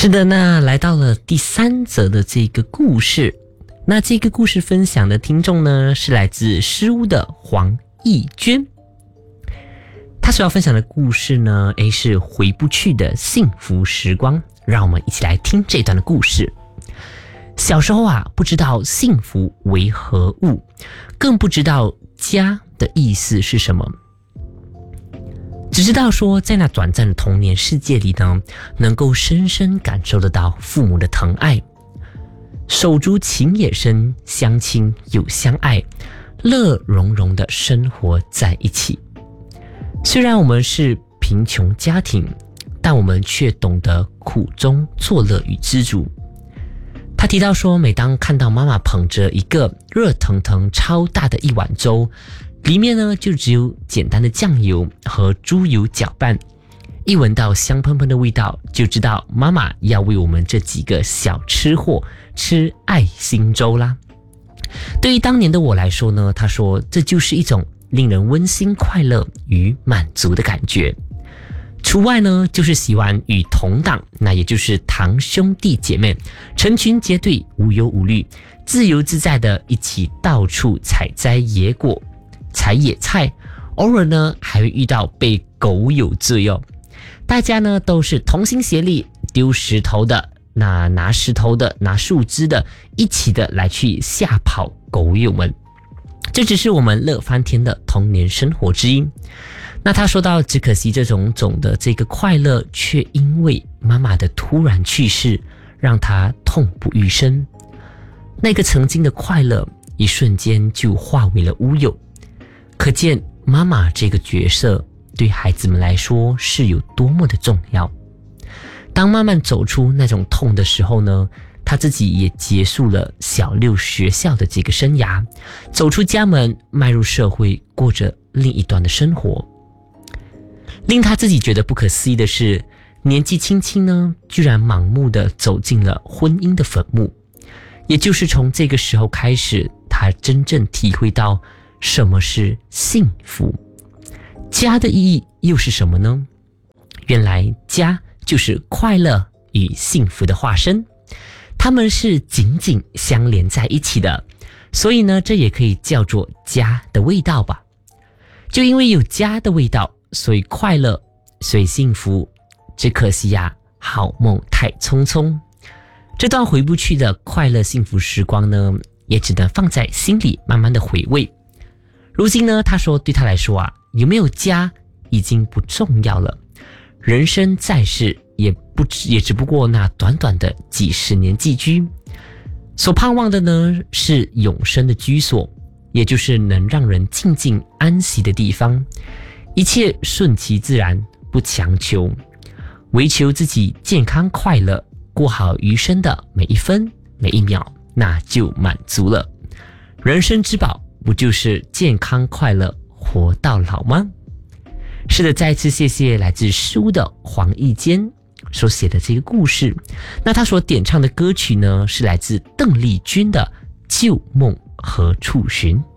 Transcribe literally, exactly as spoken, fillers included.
是的，那来到了第三则的这个故事。那这个故事分享的听众呢，是来自诗屋的黄义娟。他所要分享的故事呢，诶，是回不去的幸福时光。让我们一起来听这段的故事。小时候啊，不知道幸福为何物，更不知道家的意思是什么。只知道说，在那短暂的童年世界里呢，能够深深感受得到父母的疼爱，手足情也深，相亲又相爱，乐融融的生活在一起。虽然我们是贫穷家庭，但我们却懂得苦中作乐与知足。他提到说，每当看到妈妈捧着一个热腾腾超大的一碗粥，里面呢就只有简单的酱油和猪油搅拌，一闻到香喷喷的味道，就知道妈妈要为我们这几个小吃货吃爱心粥啦。对于当年的我来说呢，他说这就是一种令人温馨快乐与满足的感觉。除外呢，就是喜欢与同党，那也就是堂兄弟姐妹成群结队，无忧无虑，自由自在的一起到处采摘野果、采野菜，偶尔呢还会遇到被狗有罪哦。大家呢都是同心协力，丢石头的，那拿石头的，拿树枝的，一起的来去吓跑狗友们。这只是我们乐翻天的童年生活之一。那他说到，只可惜这种种的这个快乐，却因为妈妈的突然去世，让他痛不欲生。那个曾经的快乐，一瞬间就化为了乌有。可见妈妈这个角色对孩子们来说是有多么的重要。当慢慢走出那种痛的时候呢，他自己也结束了小六学校的这个生涯，走出家门，迈入社会，过着另一端的生活。令他自己觉得不可思议的是，年纪轻轻呢，居然盲目地走进了婚姻的坟墓。也就是从这个时候开始，他真正体会到什么是幸福。家的意义又是什么呢？原来家就是快乐与幸福的化身，它们是紧紧相连在一起的，所以呢，这也可以叫做家的味道吧。就因为有家的味道，所以快乐，所以幸福。只可惜呀、啊，好梦太匆匆。这段回不去的快乐幸福时光呢，也只能放在心里慢慢的回味。如今呢，他说对他来说啊，有没有家已经不重要了。人生在世，也不只也只不过那短短的几十年寄居，所盼望的呢是永生的居所，也就是能让人静静安息的地方。一切顺其自然，不强求，唯求自己健康快乐，过好余生的每一分每一秒，那就满足了。人生之宝不就是健康快乐活到老吗？是的，再次谢谢来自诗的黄义坚所写的这个故事。那他所点唱的歌曲呢，是来自邓丽君的《旧梦何处寻》。